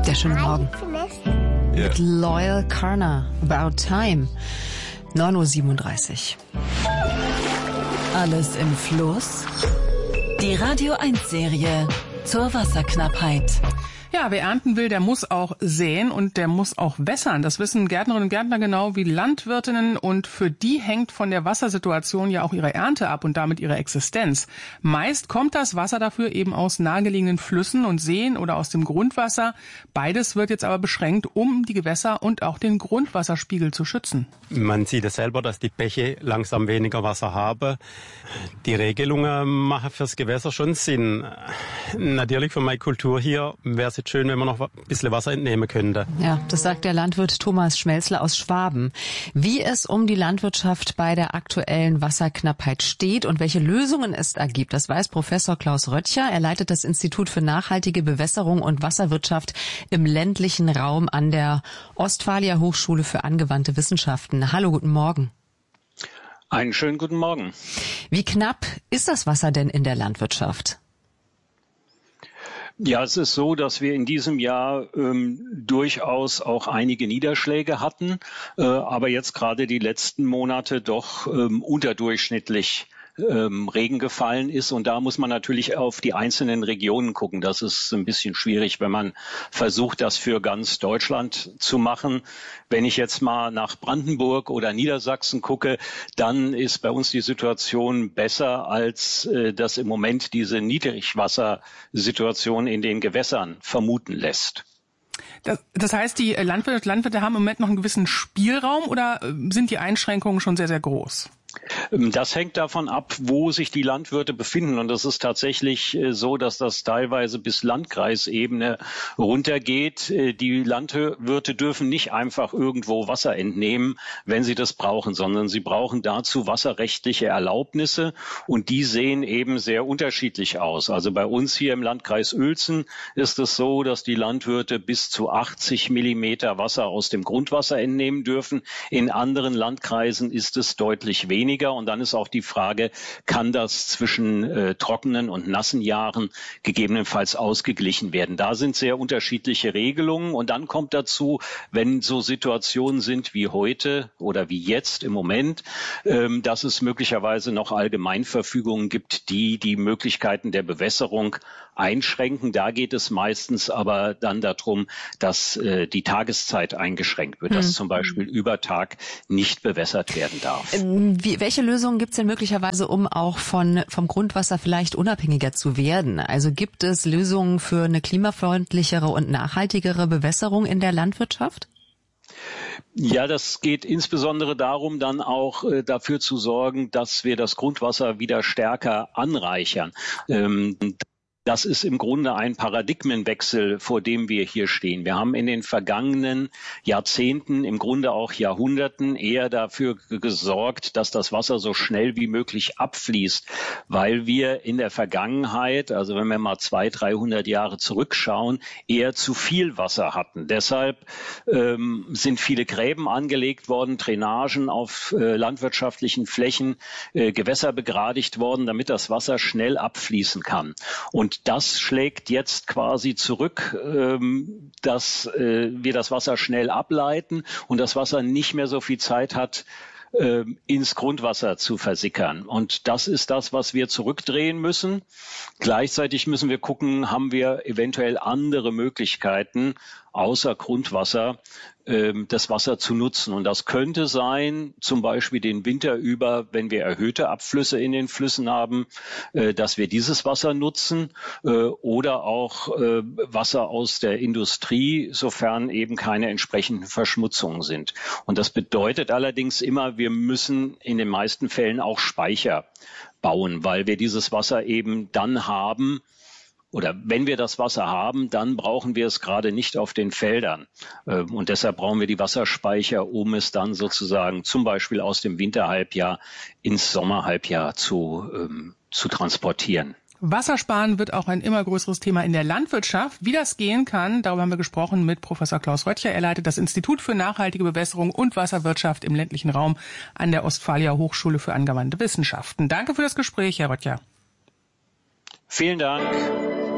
Ja, schönen Morgen. Mit Loyal Carner, About Time. 9:37 Uhr. Alles im Fluss. Die Radio 1 Serie zur Wasserknappheit. Ja, wer ernten will, der muss auch säen und der muss auch wässern. Das wissen Gärtnerinnen und Gärtner genau wie Landwirtinnen, und für die hängt von der Wassersituation ja auch ihre Ernte ab und damit ihre Existenz. Meist kommt das Wasser dafür eben aus nahegelegenen Flüssen und Seen oder aus dem Grundwasser. Beides wird jetzt aber beschränkt, um die Gewässer und auch den Grundwasserspiegel zu schützen. Man sieht es selber, dass die Bäche langsam weniger Wasser haben. Die Regelungen machen fürs Gewässer schon Sinn. Natürlich für meine Kultur hier wäre es schön, wenn man noch ein bisschen Wasser entnehmen könnte. Ja, das sagt der Landwirt Thomas Schmelzler aus Schwaben. Wie es um die Landwirtschaft bei der aktuellen Wasserknappheit steht und welche Lösungen es da gibt, das weiß Professor Klaus Röttcher. Er leitet das Institut für nachhaltige Bewässerung und Wasserwirtschaft im ländlichen Raum an der Ostfalia Hochschule für angewandte Wissenschaften. Hallo, guten Morgen. Einen schönen guten Morgen. Wie knapp ist das Wasser denn in der Landwirtschaft? Ja, es ist so, dass wir in diesem Jahr durchaus auch einige Niederschläge hatten, aber jetzt gerade die letzten Monate doch unterdurchschnittlich Regen gefallen ist. Und da muss man natürlich auf die einzelnen Regionen gucken. Das ist ein bisschen schwierig, wenn man versucht, das für ganz Deutschland zu machen. Wenn ich jetzt mal nach Brandenburg oder Niedersachsen gucke, dann ist bei uns die Situation besser, als das im Moment diese Niedrigwassersituation in den Gewässern vermuten lässt. Das heißt, die Landwirte haben im Moment noch einen gewissen Spielraum, oder sind die Einschränkungen schon sehr, sehr groß? Das hängt davon ab, wo sich die Landwirte befinden. Und es ist tatsächlich so, dass das teilweise bis Landkreisebene runtergeht. Die Landwirte dürfen nicht einfach irgendwo Wasser entnehmen, wenn sie das brauchen, sondern sie brauchen dazu wasserrechtliche Erlaubnisse. Und die sehen eben sehr unterschiedlich aus. Also bei uns hier im Landkreis Uelzen ist es so, dass die Landwirte bis zu 80 Millimeter Wasser aus dem Grundwasser entnehmen dürfen. In anderen Landkreisen ist es deutlich weniger. Und dann ist auch die Frage, kann das zwischen trockenen und nassen Jahren gegebenenfalls ausgeglichen werden? Da sind sehr unterschiedliche Regelungen. Und dann kommt dazu, wenn so Situationen sind wie heute oder wie jetzt im Moment, dass es möglicherweise noch Allgemeinverfügungen gibt, die die Möglichkeiten der Bewässerung einschränken. Da geht es meistens aber dann darum, dass die Tageszeit eingeschränkt wird, dass zum Beispiel über Tag nicht bewässert werden darf. Welche Lösungen gibt es denn möglicherweise, um auch vom Grundwasser vielleicht unabhängiger zu werden? Also gibt es Lösungen für eine klimafreundlichere und nachhaltigere Bewässerung in der Landwirtschaft? Ja, das geht insbesondere darum, dann auch dafür zu sorgen, dass wir das Grundwasser wieder stärker anreichern. Das ist im Grunde ein Paradigmenwechsel, vor dem wir hier stehen. Wir haben in den vergangenen Jahrzehnten, im Grunde auch Jahrhunderten, eher dafür gesorgt, dass das Wasser so schnell wie möglich abfließt, weil wir in der Vergangenheit, also wenn wir mal 200, 300 Jahre zurückschauen, eher zu viel Wasser hatten. Deshalb sind viele Gräben angelegt worden, Drainagen auf landwirtschaftlichen Flächen, Gewässer begradigt worden, damit das Wasser schnell abfließen kann. Und das schlägt jetzt quasi zurück, dass wir das Wasser schnell ableiten und das Wasser nicht mehr so viel Zeit hat, ins Grundwasser zu versickern. Und das ist das, was wir zurückdrehen müssen. Gleichzeitig müssen wir gucken, haben wir eventuell andere Möglichkeiten, außer Grundwasser, das Wasser zu nutzen. Und das könnte sein, zum Beispiel den Winter über, wenn wir erhöhte Abflüsse in den Flüssen haben, dass wir dieses Wasser nutzen, oder auch Wasser aus der Industrie, sofern eben keine entsprechenden Verschmutzungen sind. Und das bedeutet allerdings immer, wir müssen in den meisten Fällen auch Speicher bauen, weil wir dieses Wasser eben dann haben, oder wenn wir das Wasser haben, dann brauchen wir es gerade nicht auf den Feldern. Und deshalb brauchen wir die Wasserspeicher, um es dann sozusagen zum Beispiel aus dem Winterhalbjahr ins Sommerhalbjahr zu transportieren. Wassersparen wird auch ein immer größeres Thema in der Landwirtschaft. Wie das gehen kann, darüber haben wir gesprochen mit Professor Klaus Röttcher. Er leitet das Institut für nachhaltige Bewässerung und Wasserwirtschaft im ländlichen Raum an der Ostfalia Hochschule für angewandte Wissenschaften. Danke für das Gespräch, Herr Röttcher. Vielen Dank.